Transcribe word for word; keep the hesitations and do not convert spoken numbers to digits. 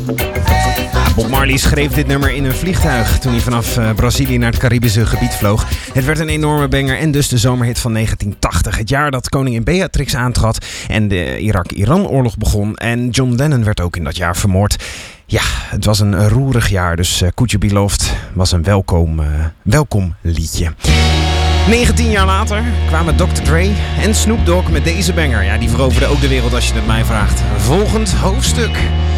Bob Marley schreef dit nummer in een vliegtuig toen hij vanaf uh, Brazilië naar het Caribische gebied vloog. Het werd een enorme banger en dus de zomerhit van negentien tachtig. Het jaar dat koningin Beatrix aantrad en de Irak-Iran-oorlog begon. En John Lennon werd ook in dat jaar vermoord. Ja, het was een roerig jaar, dus uh, Could You Be Loved was een welkom, uh, welkom liedje. negentien jaar later kwamen dokter Dre en Snoop Dogg met deze banger. Ja, die veroverden ook de wereld als je het mij vraagt. Volgend hoofdstuk.